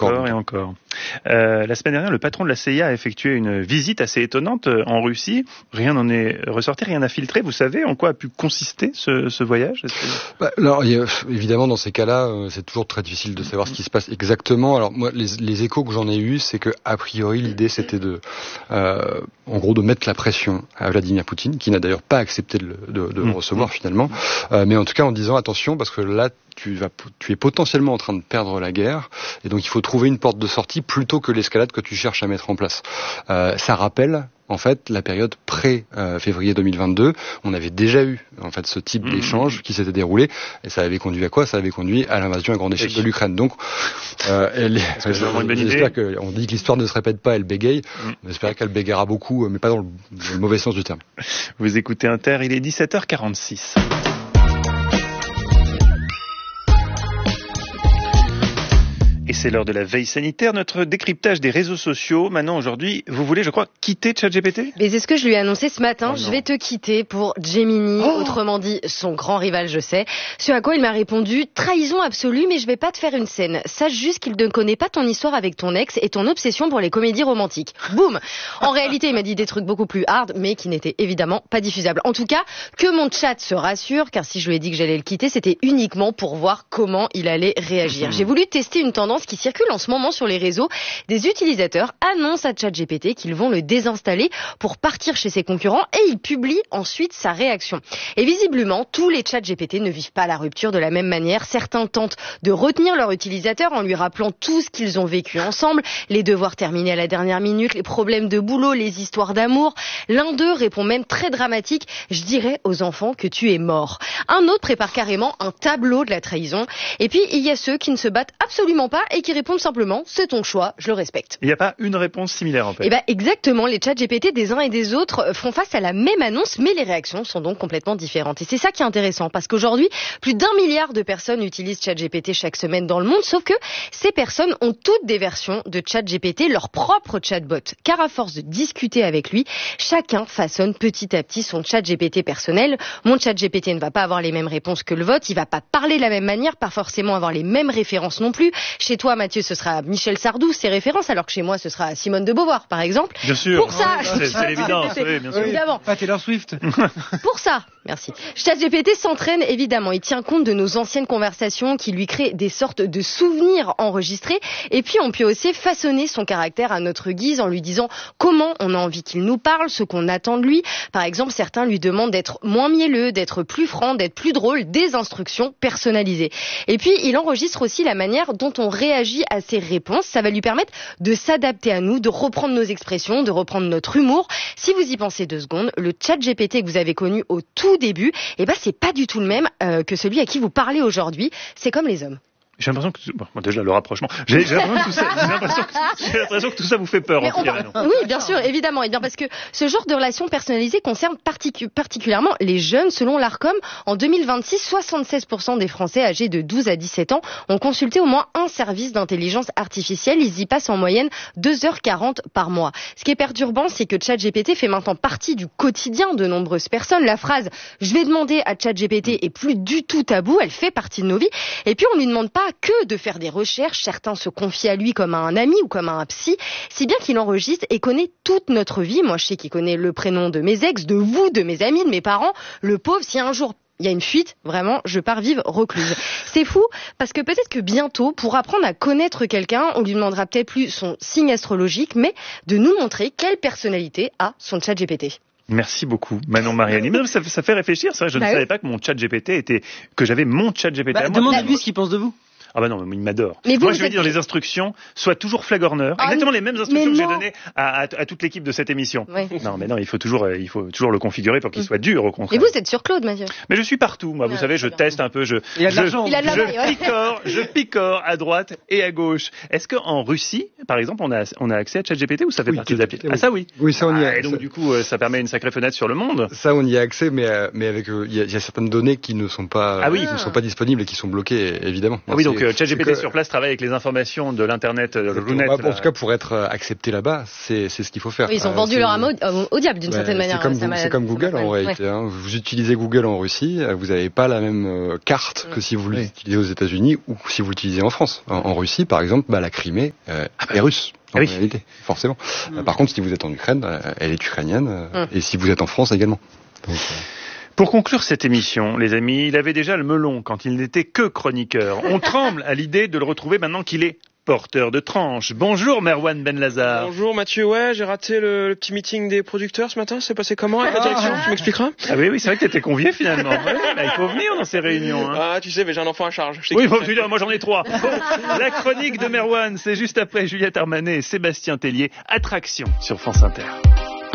encore et encore. La semaine dernière, le patron de la CIA a effectué une visite assez étonnante en Russie. Rien n'en est ressorti, rien n'a filtré. Vous savez en quoi a pu consister ce voyage? Alors, évidemment, dans ces cas-là, c'est toujours très difficile de savoir ce qui se passe exactement. Alors, moi, les échos que j'en ai eus, c'est que, a priori, l'idée, c'était en gros, de mettre la pression à Vladimir Poutine, qui n'a d'ailleurs pas accepté de le recevoir finalement. Mais en tout cas, en disant attention, parce que là, tu es potentiellement en train de perdre la guerre, et donc il faut trouver une porte de sortie plutôt que l'escalade que tu cherches à mettre en place. Ça rappelle en fait la période pré-février 2022. On avait déjà eu en fait ce type d'échange qui s'était déroulé, et ça avait conduit à quoi? Ça avait conduit à l'invasion à grande échelle de l'Ukraine. Donc, j'espère on dit que l'histoire ne se répète pas, elle bégaye. J'espère qu'elle bégayera beaucoup, mais pas dans le mauvais sens du terme. Vous écoutez Inter, il est 17h46. Et c'est l'heure de la veille sanitaire, notre décryptage des réseaux sociaux. Maintenant, aujourd'hui, vous voulez, je crois, quitter ChatGPT? Mais c'est ce que je lui ai annoncé ce matin. Je vais te quitter pour Gemini, autrement dit son grand rival, je sais. Ce à quoi il m'a répondu: trahison absolue, mais je vais pas te faire une scène. Sache juste qu'il ne connaît pas ton histoire avec ton ex et ton obsession pour les comédies romantiques. Boum. En réalité, il m'a dit des trucs beaucoup plus hard, mais qui n'étaient évidemment pas diffusables. En tout cas, que mon chat se rassure, car si je lui ai dit que j'allais le quitter, c'était uniquement pour voir comment il allait réagir. J'ai voulu tester une tendance qui circule en ce moment sur les réseaux. Des utilisateurs annoncent à ChatGPT qu'ils vont le désinstaller pour partir chez ses concurrents, et ils publient ensuite sa réaction. Et visiblement, tous les ChatGPT ne vivent pas la rupture de la même manière. Certains tentent de retenir leur utilisateur en lui rappelant tout ce qu'ils ont vécu ensemble, les devoirs terminés à la dernière minute, les problèmes de boulot, les histoires d'amour. L'un d'eux répond même très dramatique: je dirais aux enfants que tu es mort. Un autre prépare carrément un tableau de la trahison. Et puis, il y a ceux qui ne se battent absolument pas et qui répondent simplement: c'est ton choix, je le respecte. Il n'y a pas une réponse similaire en fait. Eh ben exactement, les chats GPT des uns et des autres font face à la même annonce, mais les réactions sont donc complètement différentes. Et c'est ça qui est intéressant, parce qu'aujourd'hui, plus d'1 milliard de personnes utilisent ChatGPT chaque semaine dans le monde, sauf que ces personnes ont toutes des versions de ChatGPT, leur propre chatbot. Car à force de discuter avec lui, chacun façonne petit à petit son ChatGPT personnel. Mon ChatGPT ne va pas avoir les mêmes réponses que le vôtre, il va pas parler de la même manière, pas forcément avoir les mêmes références non plus. Chez toi, Mathieu, ce sera Michel Sardou, ses références, alors que chez moi, ce sera Simone de Beauvoir, par exemple. Bien sûr. Pour ça, c'est l'évidence, oui, bien sûr. Évidemment. Pas Taylor Swift. Pour ça, merci. ChatGPT s'entraîne évidemment. Il tient compte de nos anciennes conversations qui lui créent des sortes de souvenirs enregistrés. Et puis, on peut aussi façonner son caractère à notre guise en lui disant comment on a envie qu'il nous parle, ce qu'on attend de lui. Par exemple, certains lui demandent d'être moins mielleux, d'être plus franc, d'être plus drôle, des instructions personnalisées. Et puis, il enregistre aussi la manière dont on réagit à ses réponses. Ça va lui permettre de s'adapter à nous, de reprendre nos expressions, de reprendre notre humour. Si vous y pensez 2 secondes, le ChatGPT que vous avez connu au tout début, eh ben, c'est pas du tout le même que celui à qui vous parlez aujourd'hui. C'est comme les hommes. J'ai l'impression que déjà le rapprochement. J'ai l'impression que tout ça vous fait peur. Oui, bien sûr, évidemment. Et bien parce que ce genre de relation personnalisée concerne particulièrement les jeunes. Selon l'Arcom, en 2026, 76% des Français âgés de 12 à 17 ans ont consulté au moins un service d'intelligence artificielle. Ils y passent en moyenne 2h40 par mois. Ce qui est perturbant, c'est que ChatGPT fait maintenant partie du quotidien de nombreuses personnes. La phrase « je vais demander à ChatGPT » est plus du tout tabou. Elle fait partie de nos vies. Et puis, on ne lui demande pas que de faire des recherches, certains se confient à lui comme à un ami ou comme à un psy, si bien qu'il enregistre et connaît toute notre vie. Moi, je sais qu'il connaît le prénom de mes ex, de vous, de mes amis, de mes parents. Le pauvre, si un jour il y a une fuite, vraiment, je pars vivre recluse. C'est fou, parce que peut-être que bientôt, pour apprendre à connaître quelqu'un, on lui demandera peut-être plus son signe astrologique, mais de nous montrer quelle personnalité a son ChatGPT. Merci beaucoup, Manon Mariani. Mais ça fait réfléchir, ça. Je ne savais pas que j'avais mon ChatGPT à moi. Demandez-lui ce qu'il pense de vous. Ah bah non, mais il m'adore. Moi, je vais dire les instructions, sois toujours flagorneur. Exactement les mêmes instructions que j'ai données à toute l'équipe de cette émission. Oui. Non, il faut toujours le configurer pour qu'il soit dur, au contraire. Et vous êtes sur Claude, Mathieu? Mais je suis partout, moi. Vous savez, je teste un peu, il a de l'argent. Je picore à droite et à gauche. Est-ce qu'en Russie, par exemple, on a accès à ChatGPT ou ça fait partie des applis? Ah, ça oui. Oui, ça on y a. Et donc, du coup, ça permet une sacrée fenêtre sur le monde. Ça, on y a accès, mais avec, il y a certaines données qui ne sont pas, qui ne sont pas disponibles et qui sont bloquées, évidemment. Ah oui, donc ChatGPT sur place travaille avec les informations de l'internet, Runet. En tout cas, pour être accepté là-bas, c'est ce qu'il faut faire. Oui, ils ont vendu leur âme au diable d'une certaine manière. C'est comme Google en réalité. Hein. Vous utilisez Google en Russie, vous n'avez pas la même carte que si vous l'utilisez aux États-Unis ou si vous l'utilisez en France. En Russie, par exemple, la Crimée est russe. En réalité, forcément. Par contre, si vous êtes en Ukraine, elle est ukrainienne, et si vous êtes en France également. Donc, pour conclure cette émission, les amis, il avait déjà le melon quand il n'était que chroniqueur. On tremble à l'idée de le retrouver maintenant qu'il est porteur de tranche. Bonjour Merwan Benlazar. Bonjour Mathieu, ouais, j'ai raté le petit meeting des producteurs ce matin, c'est passé comment avec la direction, tu m'expliqueras? Ah oui, c'est vrai que t'étais convié finalement. Ouais, il faut venir dans ces réunions. Hein. Ah, tu sais, mais j'ai un enfant à charge. Oui, faut dire, moi j'en ai 3. Bon, la chronique de Merwan, c'est juste après Juliette Armanet et Sébastien Tellier, Attraction sur France Inter.